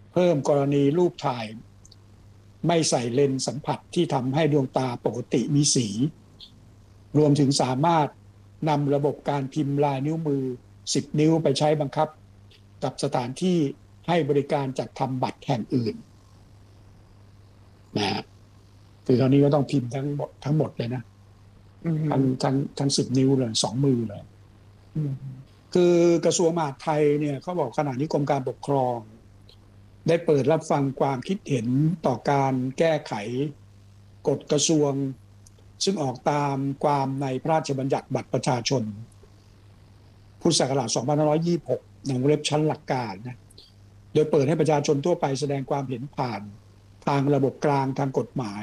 เพิ่มกรณีรูปถ่ายไม่ใส่เลนส์สัมผัสที่ทำให้ดวงตาปกติมีสีรวมถึงสามารถนำระบบการพิมพ์ลายนิ้วมือ10นิ้วไปใช้บังคับกับสถานที่ให้บริการจัดทำบัตรแห่งอื่นนะฮะคือคราวนี้ก็ต้องพิมพ์ทั้งหมดเลยนะทั้ง10นิ้วเลย2มือเลยคือกระทรวงมหาดไทยเนี่ยเขาบอกขณะนี้กรมการปกครองได้เปิดรับฟังความคิดเห็นต่อการแก้ไขกฎกระทรวงซึ่งออกตามความในพระราชบัญญัติบัตรประชาชนพุทธศักราช2526ในวงเล็บชั้นหลักการนะโดยเปิดให้ประชาชนทั่วไปแสดงความเห็นผ่านทางระบบกลางทางกฎหมาย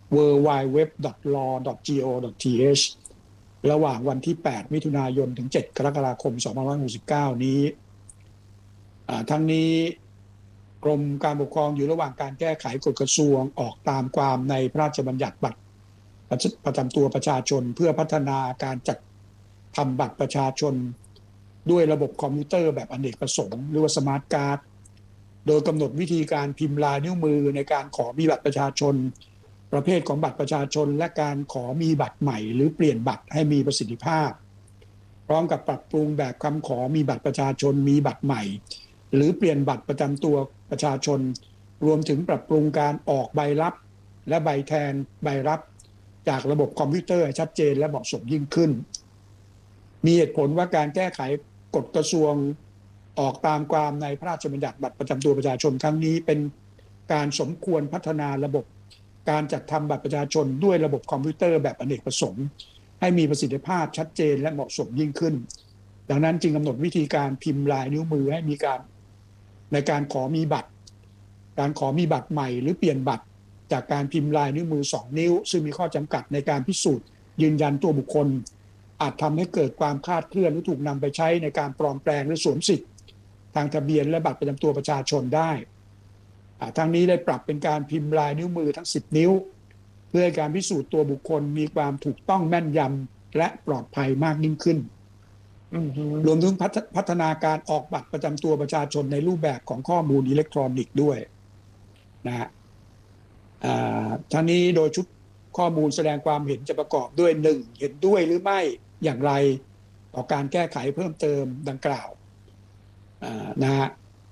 www.law.go.th ระหว่างวันที่8มิถุนายนถึง7กรกฎาคม2569นี้ทั้งนี้กรมการปกครองอยู่ระหว่างการแก้ไขกฎกระทรวงออกตามความในพระราชบัญญัติบัตรประจำตัวประชาชนเพื่อพัฒนาการจัดทำบัตรประชาชนด้วยระบบคอมพิวเตอร์แบบอเนกประสงค์หรือว่าสมาร์ทการ์ดโดยกำหนดวิธีการพิมพ์ลายนิ้วมือในการขอมีบัตรประชาชนประเภทของบัตรประชาชนและการขอมีบัตรใหม่หรือเปลี่ยนบัตรให้มีประสิทธิภาพพร้อมกับปรับปรุงแบบคำขอมีบัตรประชาชนมีบัตรใหม่หรือเปลี่ยนบัตรประจำตัวประชาชนรวมถึงปรับปรุงการออกใบรับและใบแทนใบรับจากระบบคอมพิวเตอร์ชัดเจนและเหมาะสมยิ่งขึ้นมีเหตุผลว่าการแก้ไขกฎกระทรวงออกตามความในพระราชบัญญัติบัตรประจำตัวประชาชนครั้งนี้เป็นการสมควรพัฒนาระบบการจัดทำบัตรประชาชนด้วยระบบคอมพิวเตอร์แบบอเนกประสงค์ให้มีประสิทธิภาพชัดเจนและเหมาะสมยิ่งขึ้นดังนั้นจึงกำหนดวิธีการพิมพ์ลายนิ้วมือให้มีการในการขอมีบัตรใหม่หรือเปลี่ยนบัตรจากการพิมพ์ลายนิ้วมือ2นิ้วซึ่งมีข้อจำกัดในการพิสูจน์ยืนยันตัวบุคคลอาจทำให้เกิดความคลาดเคลื่อนหรือถูกนำไปใช้ในการปลอมแปลงหรือสวมสิทธิ์ทางทะเบียนและบัตรประจำตัวประชาชนได้ทางนี้ได้ปรับเป็นการพิมพ์ลายนิ้วมือทั้ง10นิ้วเพื่อให้การพิสูจน์ตัวบุคคลมีความถูกต้องแม่นยำและปลอดภัยมากยิ่งขึ้นรวมถึงพัฒนาการออกบัตรประจำตัวประชาชนในรูปแบบของข้อมูลอิเล็กทรอนิกส์ด้วยนะฮะทั้งนี้โดยชุดข้อมูลแสดงความเห็นจะประกอบด้วย1เห็นด้วยหรือไม่อย่างไรต่อการแก้ไขเพิ่มเติมดังกล่าวนะฮะ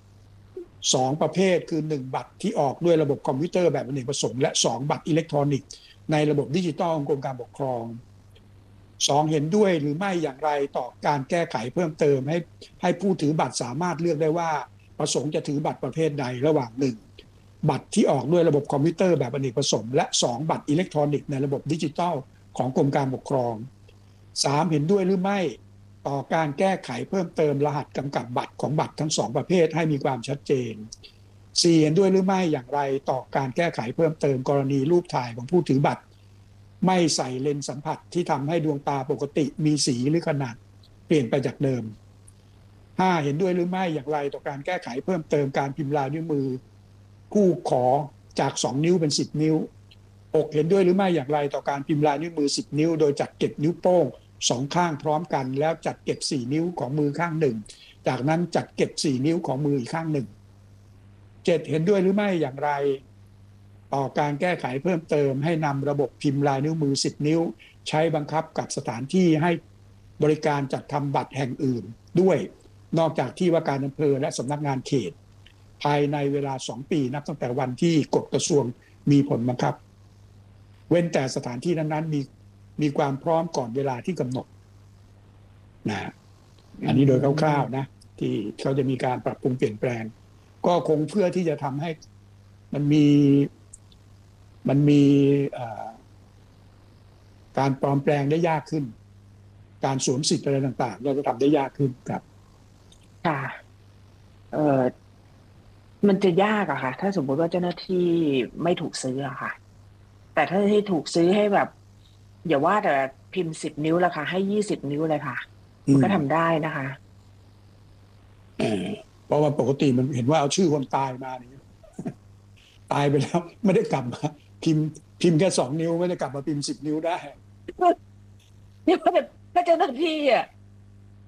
2ประเภทคือ1บัตรที่ออกด้วยระบบคอมพิวเตอร์แบบอเนกประสงค์และ2บัตรอิเล็กทรอนิกส์ในระบบดิจิทัลของกรมการปกครอง2เห็นด้วยหรือไม่อย่างไรต่อการแก้ไขเพิ่มเติมให้ผู้ถือบัตรสามารถเลือกได้ว่าประสงค์จะถือบัตรประเภทใดระหว่าง1บัตรที่ออกด้วยระบบคอมพิวเตอร์แบบอเนกประสงค์และ2บัตรอิเล็กทรอนิกส์ในระบบดิจิทัลของกรมการปกครอง3เห็นด้วยหรือไม่ต่อการแก้ไขเพิ่มเติมรหัสกำกับบัตรของบัตรทั้ง2ประเภทให้มีความชัดเจน4เห็นด้วยหรือไม่อย่างไรต่อการแก้ไขเพิ่มเติมกรณีรูปถ่ายของผู้ถือบัตรไม่ใส่เลนส์สัมผัสที่ทำให้ดวงตาปกติมีสีหรือขนาดเปลี่ยนไปจากเดิม5เห็นด้วยหรือไม่อย่างไรต่อการแก้ไขเพิ่มเติมการพิมพ์ลายนิ้วมือผู้ขอจาก2นิ้วเป็น10นิ้ว6เห็นด้วยหรือไม่อย่างไรต่อการพิมพ์ลายนิ้วมือ10นิ้วโดยจัดเก็บนิ้วโป้ง2ข้างพร้อมกันแล้วจัดเก็บ4นิ้วของมือข้างหนึ่งจากนั้นจัดเก็บ4นิ้วของมืออีกข้างหนึ่ง7เห็นด้วยหรือไม่อย่างไรต่อการแก้ไขเพิ่มเติมให้นำระบบพิมพ์ลายนิ้วมือ10นิ้วใช้บังคับกับสถานที่ให้บริการจัดทำบัตรแห่งอื่นด้วยนอกจากที่ว่าการอำเภอและสำนักงานเขตภายในเวลา2ปีนับตั้งแต่วันที่กฎกระทรวงมีผลบังคับเว้นแต่สถานที่นั้นๆมีความพร้อมก่อนเวลาที่กำหนดนะอันนี้โดยคร่าวๆนะที่เขาจะมีการปรับปรุงเปลี่ยนแปลงก็คงเพื่อที่จะทำให้มันมีการปลอมแปลงได้ยากขึ้นการสวมสิทธิ์อะไรต่างๆเราจะทำได้ยากขึ้นครับค่ะมันจะยากอะค่ะถ้าสมมติว่าเจ้าหน้าที่ไม่ถูกซื้ออะค่ะแต่ถ้าให้ถูกซื้อให้แบบอย่าว่าแต่พิมพ์10 นิ้วละค่ะให้20 นิ้วเลยค่ะมันก็ทำได้นะคะเพราะว่าปกติมันเห็นว่าเอาชื่อคนตายมาเนี่ยตายไปแล้วไม่ได้กลับมาพิมพ์แค่2 นิ้วไม่ได้กลับมาพิมพ์10 นิ้วได้เนี่ยถ้าเจ้าหน้าที่อะ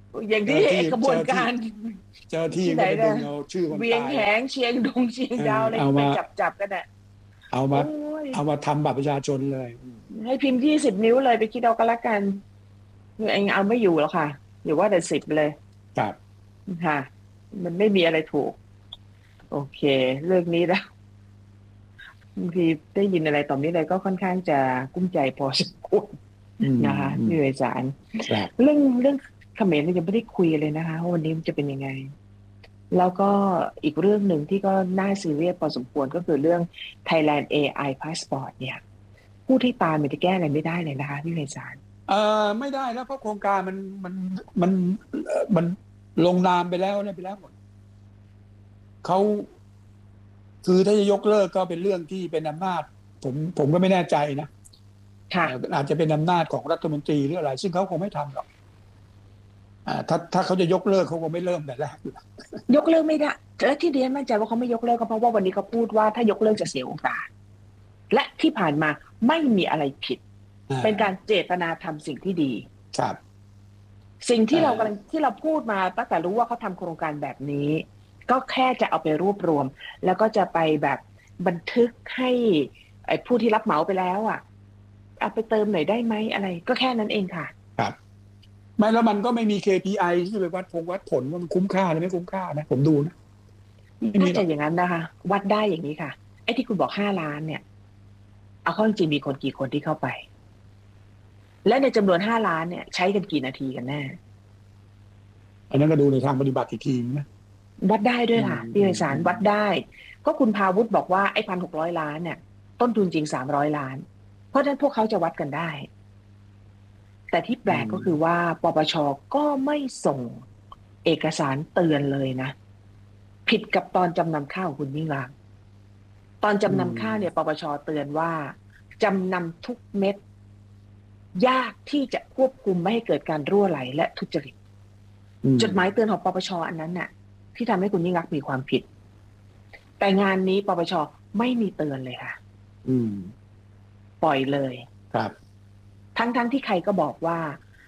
อย่างที่กระบวนการเจ้าที่ก็ไปดึงเอาชื่อคนตายเวียงแหงเชียงดงเชียงดาวอะไรไปจับกันอ่ะเอามาทำบัตรประชาชนเลยให้พิมพ์20 นิ้วเลยไปคิดเอาก็แล้วกันเองเอาไม่อยู่แล้วค่ะหรือว่าแต่10เลยครับค่ะมันไม่มีอะไรถูกโอเคเรื่องนี้แล้วบางทีได้ยินอะไรตอนนี้เลยก็ค่อนข้างจะกุ้มใจพอสมควรนะคะพี่วิสารเรื่องเขมรเรายังไม่ได้คุยเลยนะคะว่าวันนี้มันจะเป็นยังไงแล้วก็อีกเรื่องหนึ่งที่ก็น่าซีเรียสพอสมควรก็คือเรื่อง Thailand AI Passport เนี่ยพูดให้ตายมันจะแก้อะไรไม่ได้เลยนะคะพี่วิสารไม่ได้แล้วเพราะโครงการมันลงนามไปแล้วหมดเขาคือถ้าจะยกเลิกก็เป็นเรื่องที่เป็นอำนาจผมก็ไม่แน่ใจนะอาจจะเป็นอำนาจของรัฐมนตรีหรืออะไรซึ่งเขาคงไม่ทำหรอกถ้าเขาจะยกเลิกเขาคงไม่เริ่มแต่แรกยกเลิกไม่ได้และที่เรียนมั่นใจว่าเขาไม่ยกเลิกก็เพราะว่าวันนี้เขาพูดว่าถ้ายกเลิกจะเสียโอกาสและที่ผ่านมาไม่มีอะไรผิดเป็นการเจตนาทำสิ่งที่ดีครับสิ่งที่เราพูดมาตั้งแต่รู้ว่าเขาทำโครงการแบบนี้ก็แค่จะเอาไปรวบรวมแล้วก็จะไปแบบบันทึกให้ไอ้ผู้ที่รับเหมาไปแล้วเอาไปเติมหน่อยได้ไหมอะไรก็แค่นั้นเองค่ะครับไม่แล้วมันก็ไม่มี KPI ที่จะไปวัดผลว่ามันคุ้มค่าหรือไม่คุ้มค่านะผมดูนะถ้าจะอย่างนั้นนะคะวัดได้อย่างนี้ค่ะไอ้ที่คุณบอก5 ล้านเนี่ยเอาเข้าจริงมีคนกี่คนที่เข้าไปและในจำนวน5 ล้านเนี่ยใช้กันกี่นาทีกันแน่อันนั้นก็ดูในทางปฏิบัติอีกทีนะวัดได้ด้วยค่ะพี่วิสารวัดได้ก็คุณพาวุฒิบอกว่าไอ้1,600 ล้านเนี่ยต้นทุนจริง300 ล้านเพราะฉะนั้นพวกเขาจะวัดกันได้แต่ที่แปลกก็คือว่าปปช.ก็ไม่ส่งเอกสารเตือนเลยนะผิดกับตอนจำนำข้าวคุณยิ่งรักตอนจำนำข้าวเนี่ยปปช.เตือนว่าจำนำทุกเม็ดยากที่จะควบคุมไม่ให้เกิดการรั่วไหลและทุจริตจดหมายเตือนของปปช.อันนั้นน่ะที่ทำให้คุณยิ่งรักมีความผิดแต่งานนี้ปปช.ไม่มีเตือนเลยค่ะปล่อยเลยครับทั้งที่ใครก็บอกว่า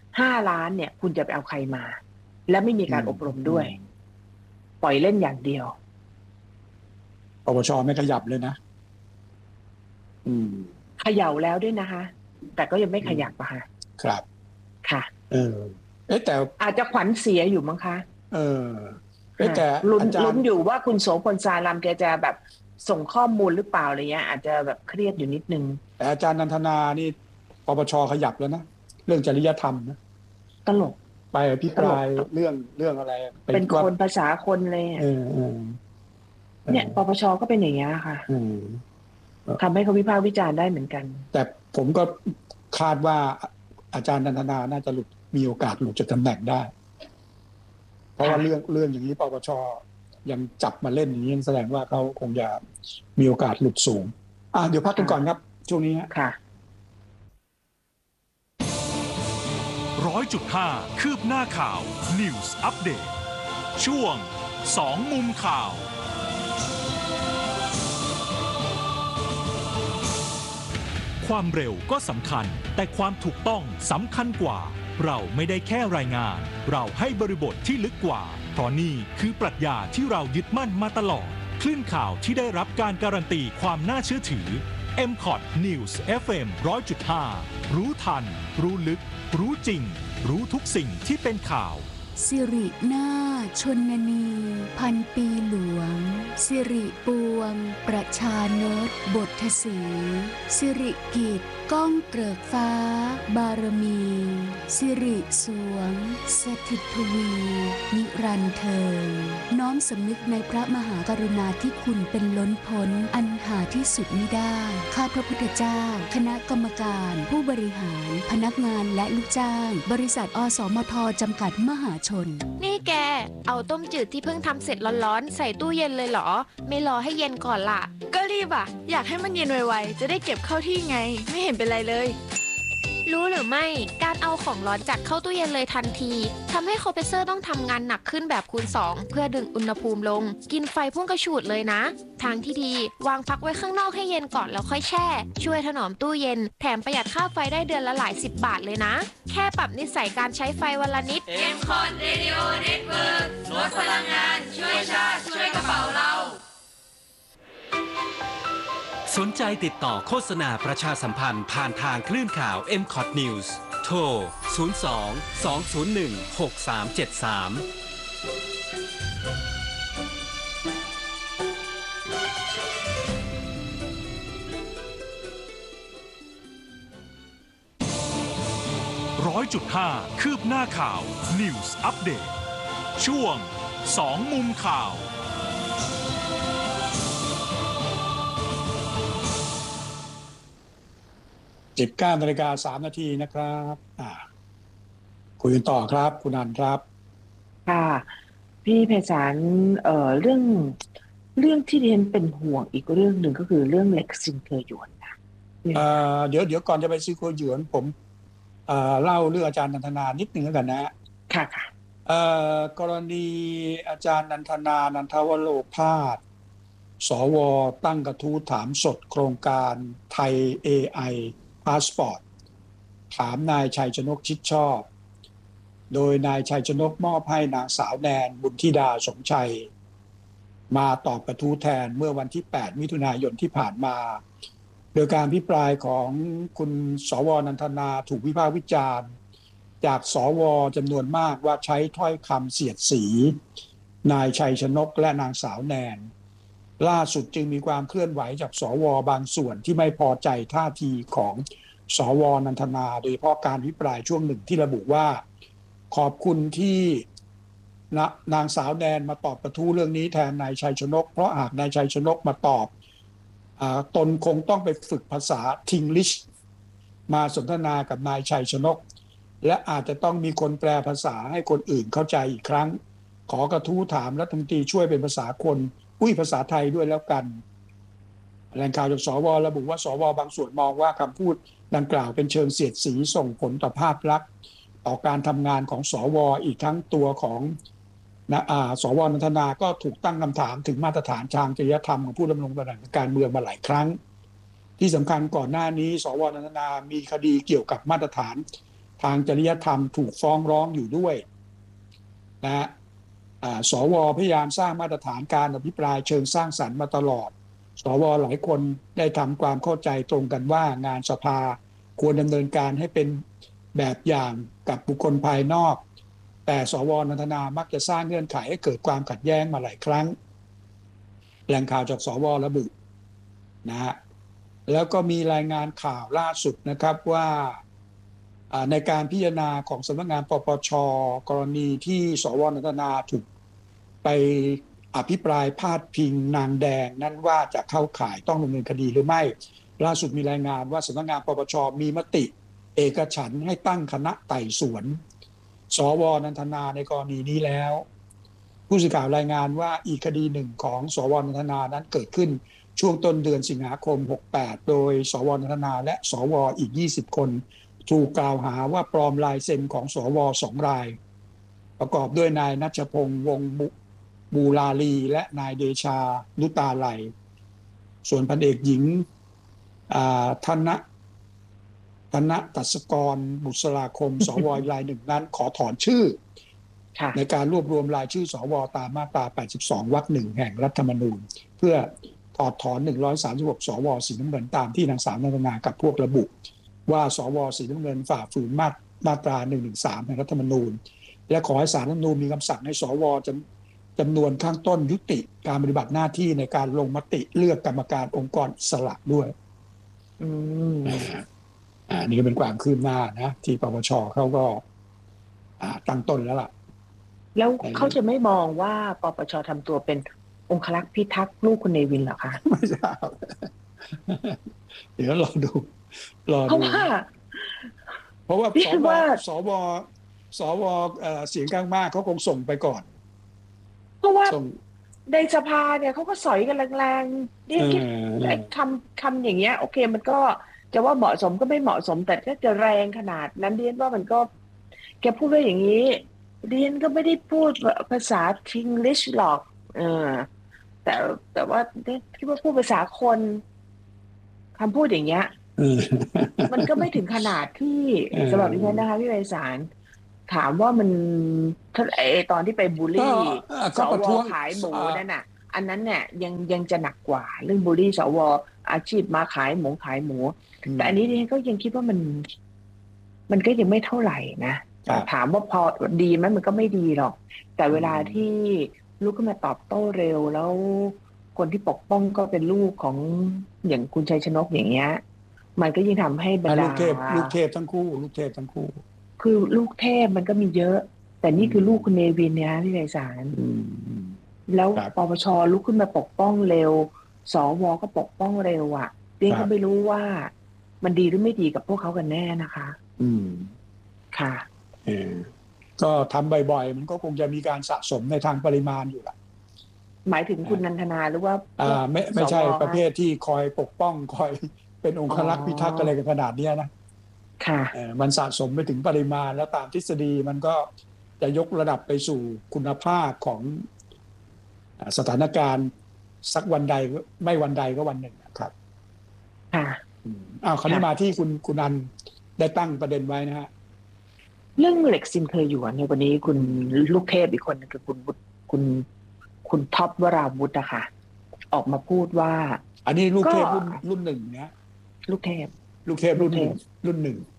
5 ล้านเนี่ยคุณจะไปเอาใครมาและไม่มีการอบรมด้วยปล่อยเล่นอย่างเดียวปปช.ไม่ขยับเลยนะเขย่าแล้วด้วยนะคะแต่ก็ยังไม่ขยับอะค่ะครับค่ะแต่อาจจะขวัญเสียอยู่มั้งคะแต่ลุ้นอยู่ว่าคุณโสพลสารัมแกจะแบบส่งข้อมูลหรือเปล่าอะไรเงี้ยอาจจะแบบเครียดอยู่นิดนึงแต่อาจารย์นันทนานี่ปปช.ขยับแล้วนะเรื่องจริยธรรมนะตลกไปอภิปรายเรื่องอะไรเป็นคนภาษาคนเลยเนี่ยปปช.ก็เป็นอย่างเงี้ยค่ะทำให้เขาวิพากษ์วิจารณ์ได้เหมือนกันแต่ผมก็คาดว่าอาจารย์นันทนาน่าจะมีโอกาสหลุดจากตำแหน่งได้เพราะว่าเรื่องอย่างนี้ปปช.ยังจับมาเล่นอย่างนี้แสดงว่าเขาคงจะมีโอกาสหลุดสูงเดี๋ยวพักกันก่อนครับช่วงนี้ค่ะ 100.5 คืบหน้าข่าว News Update ช่วง2 มุมข่าวความเร็วก็สำคัญแต่ความถูกต้องสำคัญกว่าเราไม่ได้แค่รายงานเราให้บริบทที่ลึกกว่าเพราะนี่คือปรัชญาที่เรายึดมั่นมาตลอดคลื่นข่าวที่ได้รับการการันตีความน่าเชื่อถือ MCOT News FM 100.5 รู้ทันรู้ลึกรู้จริงรู้ทุกสิ่งที่เป็นข่าวสิรินาชนนีพันปีหลวงสิริปวงประชานตบทสีสิริกิจก้องเกริกฟ้าบารมีสิริสวงสถิตทวีนิรันดร์เทิงน้อมสำนึกในพระมหากรุณาธิคุณเป็นล้นพ้นอันหาที่สุดมิได้ข้าพระพุทธเจ้าคณะกรรมการผู้บริหารพนักงานและลูกจ้างบริษัทอสมทจำกัดมหาชนนี่แกเอาต้มจืดที่เพิ่งทำเสร็จร้อนๆใส่ตู้เย็นเลยเหรอไม่รอให้เย็นก่อนล่ะก็รีบอยากให้มันเย็นไวๆจะได้เก็บเข้าที่ไงไม่เห็นเป็นไรเลยรู้หรือไม่การเอาของร้อนจัดเข้าตู้เย็นเลยทันทีทำให้คอมเพรสเซอร์ต้องทำงานหนักขึ้นแบบคูณ 2 เพื่อดึงอุณหภูมิลงกินไฟพุ่งกระฉูดเลยนะทางที่ดีวางพักไว้ข้างนอกให้เย็นก่อนแล้วค่อยแช่ช่วยถนอมตู้เย็นแถมประหยัดค่าไฟได้เดือนละหลาย10 บาทเลยนะแค่ปรับนิสัยการใช้ไฟวันละนิด M-Cot Radio Network ลดพลังงานช่วยชาติช่วยกระเป๋าเราสนใจติดต่อโฆษณาประชาสัมพันธ์ผ่านทางคลื่นข่าว M-Cot News โทร 100.5 คืบหน้าข่าว News Update ช่วง2มุมข่าว 19:03 น.นะครับคุยกันต่อครับคุณอันครับค่ะพี่ไพศาลเรื่องที่เรียนเป็นห่วงอีกเรื่องหนึ่งก็คือเรื่องเล็กซินเคอร์หยวนนะเดี๋ยวก่อนจะไปซินเคอร์หยวนผมเล่าเรื่องอาจารย์นันทนานิดนึงแล้วกันนะค่ะกรณีอาจารย์นันทนานันทวโรภาสสวตั้งกระทู้ถามสดโครงการไทย AI พาสปอร์ตถามนายชัยชนกชิดชอบโดยนายชัยชนกมอบให้นางสาวแนนบุญธิดาสมชัยมาตอบกระทู้แทนเมื่อวันที่8 มิถุนายนที่ผ่านมาโดยการพิปรายของคุณสวนันทนาถูกวิพากษ์วิจารณ์จากสวจำนวนมากว่าใช้ถ้อยคำเสียดสีนายชัยชนกและนางสาวแนนล่าสุดจึงมีความเคลื่อนไหวจากสวบางส่วนที่ไม่พอใจท่าทีของสวนันทนาโดยเฉพาะการพิปรายช่วงหนึ่งที่ระบุว่าขอบคุณที่นางสาวแนนมาตอบกระทู้เรื่องนี้แทนนายชัยชนกเพราะหากนายชัยชนกมาตอบตนคงต้องไปฝึกภาษาทิงลิชมาสนทนากับนายชัยชนกและอาจจะต้องมีคนแปลภาษาให้คนอื่นเข้าใจอีกครั้งขอกระทู้ถามรัฐมนตรีช่วยเป็นภาษาคนภาษาไทยด้วยแล้วกันแหล่งข่าวจากสวระบุว่าสวบางส่วนมองว่าคำพูดดังกล่าวเป็นเชิงเสียดสีส่งผลต่อภาพลักษณ์ต่อการทำงานของสวอีกทั้งตัวของสวนันทนาก็ถูกตั้งคำถามถึงมาตรฐานทางจริยธรรมของผู้ดำรงตำแหน่งการเมืองมาหลายครั้งที่สำคัญก่อนหน้านี้สวนันทนามีคดีเกี่ยวกับมาตรฐานทางจริยธรรมถูกฟ้องร้องอยู่ด้วยนะสวพยายามสร้างมาตรฐานการอภิปรายเชิงสร้างสรรค์มาตลอดสวหลายคนได้ทำความเข้าใจตรงกันว่างานสภาควรดำเนินการให้เป็นแบบอย่างกับบุคคลภายนอกแต่สวนันทนามักจะสร้างเงื่อนไขให้เกิดความขัดแย้งมาหลายครั้งแหล่งข่าวจากสวระบุนะฮะแล้วก็มีรายงานข่าวล่าสุดนะครับว่าในการพิจารณาของสำนักงานปปช.กรณีที่สวนันทนาถูกไปอภิปรายพาดพิงนางแดงนั้นว่าจะเข้าข่ายต้องดำเนินคดีหรือไม่ล่าสุดมีรายงานว่าสำนักงานปปช.มีมติเอกฉันท์ให้ตั้งคณะไต่สวนสวนันทนาในกรณีนี้แล้วผู้สื่อข่าวรายงานว่าอีกคดีหนึ่งของสวนันทนานั้นเกิดขึ้นช่วงต้นเดือนสิงหาคม68โดยสวนันทนาและสวอีก20คนถูกกล่าวหาว่าปลอมลายเซ็นของสว2รายประกอบด้วยนายณัชพงษ์วงศ์บูลาลีและนายเดชานุตาไลส่วนพันเอกหญิงธนตัศกรบุษราคมสวรายหนึ่งนั้นขอถอนชื่อในการรวบรวมรายชื่อสวตามมาตรา82 วรรค 1แห่งรัฐธรรมนูญเพื่อถอดถอน136สวสีน้ำเงินตามที่นางสาวนันทนากับพวกระบุว่าสวสีน้ำเงินฝ่าฝืนมาตรา113แห่งรัฐธรรมนูญและขอให้ศาลรัฐธรรมนูญมีคำสั่งให้สวจำนวนข้างต้นยุติการปฏิบัติหน้าที่ในการลงมติเลือกกรรมการองค์กรอิสระด้วยนี่ก็เป็นความคืบหน้านะที่ปปช.เขาก็ตั้งต้นแล้วล่ะแล้วเขาจะไม่มองว่าปปช.ทำตัวเป็นองครักษ์พิทักษ์ลูกคุณเนวินเหรอคะไม่ใช่เดี๋ยวรอดูเพราะว่าสวเสียงข้างมากเขาคงส่งไปก่อนเพราะว่าในสภาเนี่ยเขาก็สอยกันแรงๆนี่คิดคำอย่างเงี้ยโอเคมันก็จะว่าเหมาะสมก็ไม่เหมาะสมแต่ถ้าจะแรงขนาดนั้นเรียนว่ามันก็แกพูดไว้อย่างนี้เรียนก็ไม่ได้พูดภาษาทิงลิชหรอกแต่ว่าคิดว่าพูดภาษาคนคำพูดอย่างเงี้ยมันก็ไม่ถึงขนาดที่สำหรับดิฉันนะคะพี่ไพศาลถามว่ามันตอนที่ไปบูลลี่สวขายหมูนั่นน่ะอันนั้นเนี่ยยังจะหนักกว่าเรื่องบูลลี่สวอาชีพมาขายหมูแต่อันนี้ดิฉันก็ยังคิดว่ามันก็ยังไม่เท่าไหร่นะถามว่าพอดีไหมมันก็ไม่ดีหรอกแต่เวลาที่ลูกขึ้นมาตอบโต้เร็วแล้วคนที่ปกป้องก็เป็นลูกของอย่างคุณชัยชนกอย่างเงี้ยมันก็ยิ่งทำให้บรรดาลูกเทพทั้งคู่คือลูกเทพมันก็มีเยอะแต่นี่คือลูกคุณเนวินเนี่ยพี่ไพศาลแล้วปปชลุกขึ้นมาปกป้องเร็วสวก็ปกป้องเร็วอ่ะเรียนก็ไม่รู้ว่ามันดีหรือไม่ดีกับพวกเขากันแน่นะคะค่ะก็ทำบ่อยๆมันก็คงจะมีการสะสมในทางปริมาณอยู่ละหมายถึงคุณนันทนาหรือว่าไม่ใช่ประเภทที่คอยปกป้องคอยเป็นองครักษ์พิทักษ์อะไรกันขนาดนี้นะค่ะมันสะสมไปถึงปริมาณแล้วตามทฤษฎีมันก็จะยกระดับไปสู่คุณภาพของสถานการณ์สักวันใดไม่วันใดก็วันหนึ่งครับค่ะคราวนี้มาที่คุณนันได้ตั้งประเด็นไว้นะฮะเรื่องเหล็กซินเคยหยวนในวันนี้คุณลูกเทพอีกคนนึงคือคุณท็อปวราวุฒิอะค่ะออกมาพูดว่าอันนี้ลูกเทพรุ่นหนึ่งนะลูกเทพรุ่นหนึ่งลูก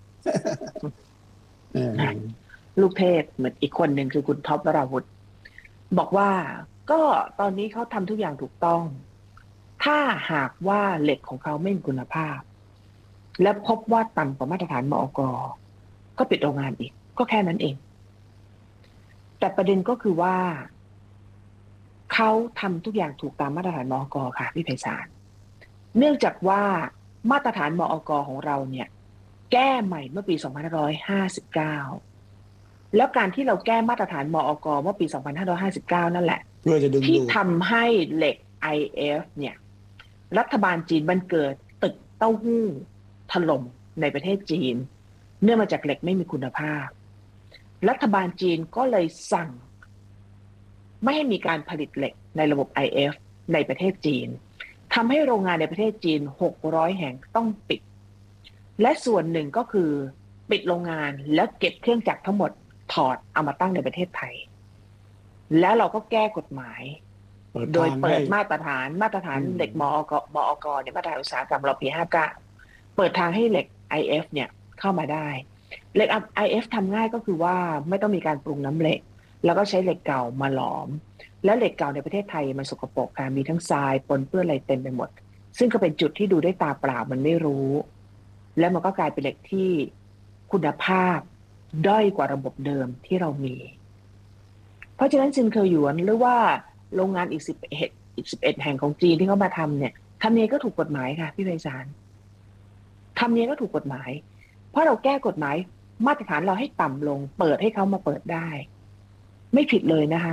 เทพเหมือนอีกคนหนึ่งคือคุณท็อปวราวุฒิบอกว่าก็ตอนนี้เขาทำทุกอย่างถูกต้องถ้าหากว่าเหล็กของเขาไม่มีคุณภาพและพบว่าต่ำกว่ามาตรฐานมอก.ก็ปิดโรงงานอีกก็แค่นั้นเองแต่ประเด็นก็คือว่าเขาทำทุกอย่างถูกตามมาตรฐานมอก.ค่ะพี่ไพศาลเนื่องจากว่ามาตรฐานมอก.ของเราเนี่ยแก้ใหม่เมื่อปี2559แล้วการที่เราแก้มาตรฐานมอก.เมื่อปี2559นั่นแหละที่ทำให้เหล็ก IF เนี่ยรัฐบาลจีนมันเกิดตึกเต้าหู้ถล่มในประเทศจีนเนื่องมาจากเหล็กไม่มีคุณภาพรัฐบาลจีนก็เลยสั่งไม่ให้มีการผลิตเหล็กในระบบ IF ในประเทศจีนทำให้โรงงานในประเทศจีน600แห่งต้องปิดและส่วนหนึ่งก็คือปิดโรงงานแล้วเก็บเครื่องจักรทั้งหมดถอดเอามาตั้งในประเทศไทยแล้วเราก็แก้กฎหมายโดยเปิดมาตรฐานเหล็กมอก.เนี่ยมาตรฐานอุตสาหกรรมเราปี59เปิดทางให้เหล็ก IF เนี่ยเข้ามาได้เหล็ก IF ทำง่ายก็คือว่าไม่ต้องมีการปรุงน้ำเหล็กแล้วก็ใช้เหล็กเก่ามาหลอมแล้วเหล็กเก่าในประเทศไทยมันสกปรกค่ะมีทั้งทรายปนเปื้อนอะไรเต็มไปหมดซึ่งก็เป็นจุดที่ดูด้วยตาเปล่ามันไม่รู้แล้วมันก็กลายเป็นเหล็กที่คุณภาพด้อยกว่าระบบเดิมที่เรามีเพราะฉะนั้นซินเคอหยวนหรือว่าโรงงานอีก11แห่งของจีนที่เขามาทำเนี่ยทำเนียก็ถูกกฎหมายค่ะพี่ไพศาลทำเนียก็ถูกกฎหมายเพราะเราแก้กฎหมายมาตรฐานเราให้ต่ำลงเปิดให้เขามาเปิดได้ไม่ผิดเลยนะคะ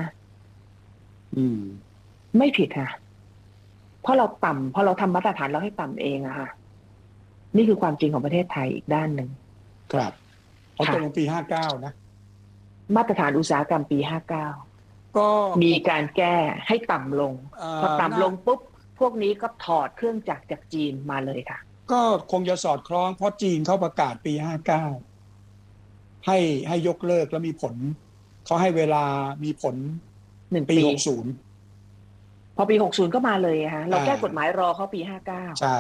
ไม่ผิดค่ะเพราะเราต่ำเพราะเราทำมาตรฐานเราให้ต่ำเองอะค่ะนี่คือความจริงของประเทศไทยอีกด้านหนึ่งครับเขาตกลงปี59นะมาตรฐานอุตสาหกรรมปี59ก็มีการแก้ให้ต่ำลงพอต่ำลงปุ๊บพวกนี้ก็ถอดเครื่องจักรจากจีนมาเลยค่ะก็คงจะสอดคล้องเพราะจีนเขาประกาศปี59ให้ยกเลิกแล้วมีผลเขาให้เวลามีผล 1 ปี60พอปี60ก็มาเลยฮะเราแก้กฎหมายรอเขาปี59 ใช่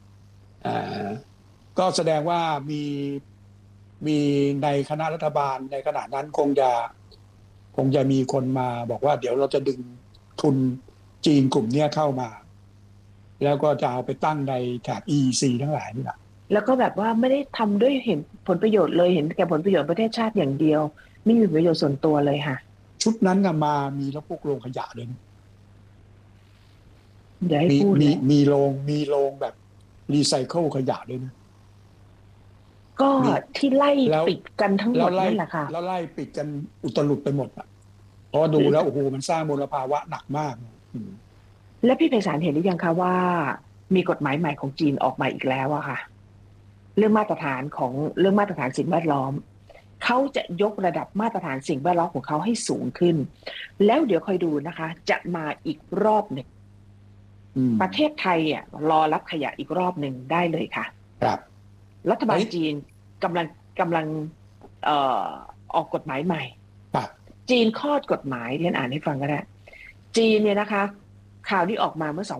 ก็แสดงว่ามีในคณะรัฐบาลในขณะนั้นคงจะมีคนมาบอกว่าเดี๋ยวเราจะดึงทุนจีนกลุ่มนี้เข้ามาแล้วก็จะเอาไปตั้งในแถบ EEC ทั้งหลายนี่แหละแล้วก็แบบว่าไม่ได้ทำด้วยเห็นผลประโยชน์เลยเห็นแก่ผลประโยชน์ประเทศชาติอย่างเดียวไม่มีประโยชน์ส่วนตัวเลยค่ะชุดนั้นมามีแล้วพวกโรงขยะเลยเดี๋ยวให้พูดมีโรงแบบรีไซเคิลขยะด้วยนะก็ที่ไล่ปิดกันทั้งหมดนั่นแหละค่ะแล้วไล่ปิดกันอุตลุดไปหมดอ่ะเพราะดูแล้วโอ้โหมันสร้างมลภาวะหนักมากและพี่ไพศาลเห็นหรือยังคะว่ามีกฎหมายใหม่ของจีนออกมาอีกแล้วอะค่ะเรื่องมาตรฐานสิ่งแวดล้อมเขาจะยกระดับมาตรฐานสิ่งแวดล้อมของเขาให้สูงขึ้นแล้วเดี๋ยวคอยดูนะคะจะมาอีกรอบหนึ่งประเทศไทยรอรับขยะอีกรอบหนึ่งได้เลยค่ะครับรัฐบาลจีนกำลังออกกฎหมายใหม่จีนคลอดกฎหมายเรียนอ่านให้ฟังก็ได้จีนเนี่ยนะคะข่าวที่ออกมาเมื่อ